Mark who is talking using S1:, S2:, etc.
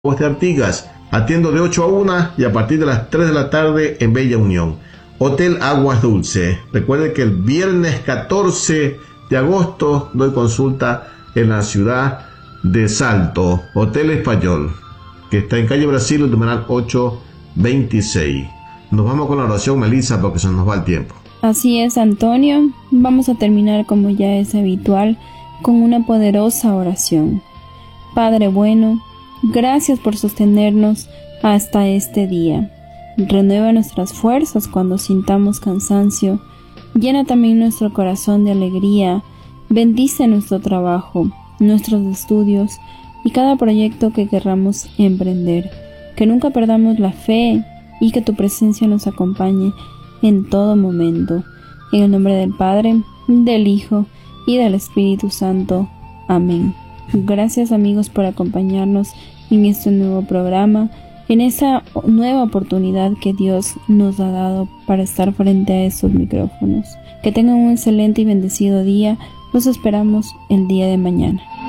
S1: Aguas de Artigas. Atiendo de 8 a 1 y a partir de las 3 de la tarde en Bella Unión. Hotel Aguas Dulce. Recuerde que el viernes 14 de agosto doy consulta en la ciudad de Salto. Hotel Español, que está en calle Brasil, el numeral 826. Nos vamos con la oración, Melissa, porque se nos va el tiempo.
S2: Así es, Antonio. Vamos a terminar, como ya es habitual, con una poderosa oración. Padre bueno, gracias por sostenernos hasta este día. Renueva nuestras fuerzas cuando sintamos cansancio. Llena también nuestro corazón de alegría. Bendice nuestro trabajo, nuestros estudios y cada proyecto que querramos emprender. Que nunca perdamos la fe y que tu presencia nos acompañe en todo momento. En el nombre del Padre, del Hijo y del Espíritu Santo. Amén. Gracias, amigos, por acompañarnos en este nuevo programa, en esa nueva oportunidad que Dios nos ha dado para estar frente a estos micrófonos. Que tengan un excelente y bendecido día. Los esperamos el día de mañana.